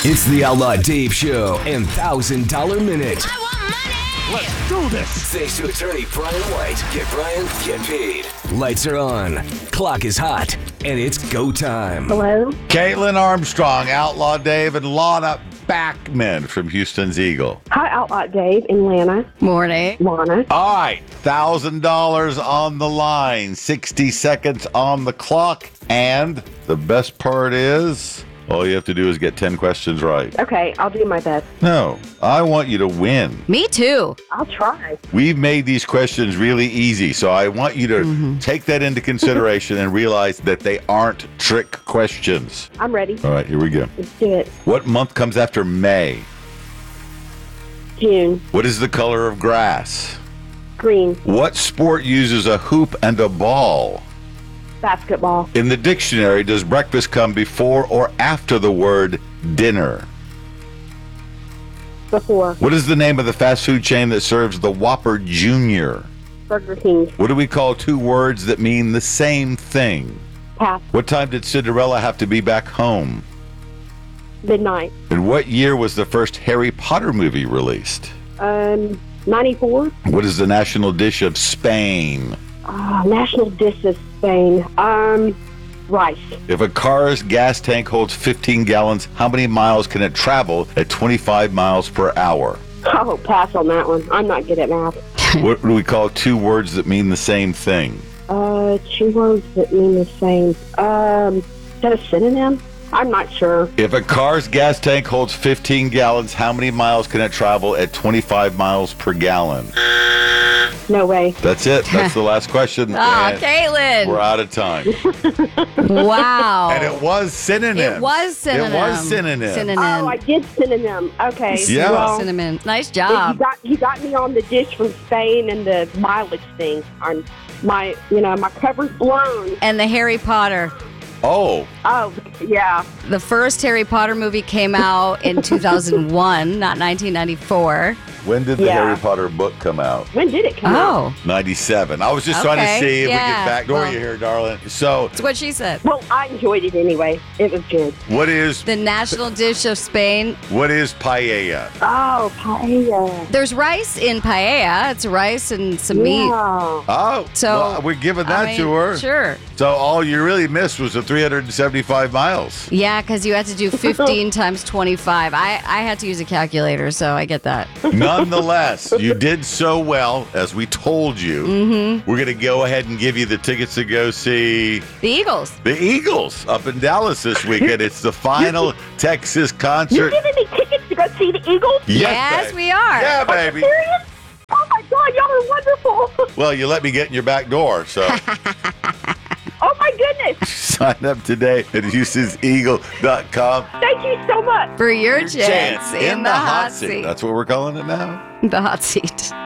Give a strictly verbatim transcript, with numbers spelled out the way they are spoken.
It's the Outlaw Dave Show and one thousand dollar Minute. I want money! Let's do this! Thanks to attorney Brian White. Get Brian, get paid. Lights are on, clock is hot, and it's go time. Hello? Caitlin Armstrong, Outlaw Dave, and Lana Backman from Houston's Eagle. Hi, Outlaw Dave in Lana. Morning. Lana. All right, one thousand dollars on the line, sixty seconds on the clock, and the best part is, all you have to do is get ten questions right. Okay, I'll do my best. No, I want you to win. Me too. I'll try. We've made these questions really easy, so I want you to Mm-hmm. take that into consideration and realize that they aren't trick questions. I'm ready. All right, here we go. Let's do it. What month comes after May? June. What is the color of grass? Green. What sport uses a hoop and a ball? Basketball. In the dictionary, does breakfast come before or after the word dinner? Before. What is the name of the fast food chain that serves the Whopper Junior? Burger King. What do we call two words that mean the same thing? Pass. What time did Cinderella have to be back home? Midnight. In what year was the first Harry Potter movie released? Um, ninety-four. What is the national dish of Spain? Uh, national dish of Spain. Um, rice. If a car's gas tank holds fifteen gallons, how many miles can it travel at twenty-five miles per hour? Oh, pass on that one. I'm not good at math. What do we call two words that mean the same thing? Uh, two words that mean the same. Um, is that a synonym? I'm not sure. If a car's gas tank holds fifteen gallons, how many miles can it travel at twenty-five miles per gallon? No way. That's it. That's the last question. Oh, and Caitlin. We're out of time. Wow. And it was synonym. It was synonym. It was synonym. Synonym. Oh, I did synonym. Okay. Yeah. Well, Cinnamon. Nice you job. got you got me on the dish from Spain and the mileage thing. On my, you know, my cover's blown. And the Harry Potter. Oh, Oh, yeah. The first Harry Potter movie came out in two thousand one, not nineteen ninety-four. when did the Yeah. Harry Potter book come out? When did it come out? Oh, ninety-seven. I was just trying to Okay, see if yeah. we could backdoor Well- you here, darling. So, that's what she said. Well, I enjoyed it anyway. It was good. what is The national dish of Spain. what is paella? Oh, paella. There's rice in paella. It's rice and some meat. Yeah. Oh, So well, we're giving that I mean, to her. Sure. So all you really missed was the three hundred seventy-five miles. Yeah, because you had to do fifteen times twenty-five. I, I had to use a calculator, so I get that. Nonetheless, you did so well, as we told you. Mm-hmm. We're going to go ahead and give you the tickets to go see The Eagles. the Eagles up in Dallas this weekend. It's the final Texas You're concert. giving me tickets to go see the Eagles? Yes, babe. we are. Yeah, Are you baby. serious? Oh my God, y'all are wonderful. Well, you let me get in your back door, so Oh my goodness. sign up today at houstons eagle dot com. Thank you so much. For your chance, in, the hot seat. That's what we're calling it now. The hot seat.